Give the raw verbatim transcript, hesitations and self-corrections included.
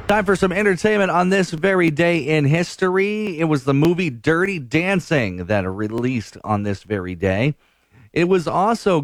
Time for some entertainment on this very day in history. It was the movie Dirty Dancing that released on this very day. It was also